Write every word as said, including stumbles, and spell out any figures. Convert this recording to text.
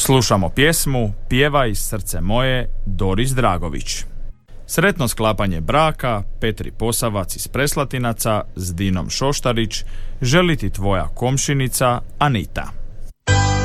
Slušamo pjesmu Pjevaj srce moje, Doris Dragović. Sretno sklapanje braka Petri Posavac iz Preslatinaca s Dinom Šoštarić želi ti tvoja komšinica Anita.